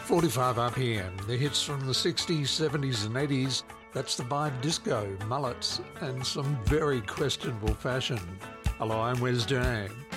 45 RPM, the hits from the 60s, 70s and 80s. That's the vibe: disco, mullets and some very questionable fashion. Hello, I'm Wes Jane.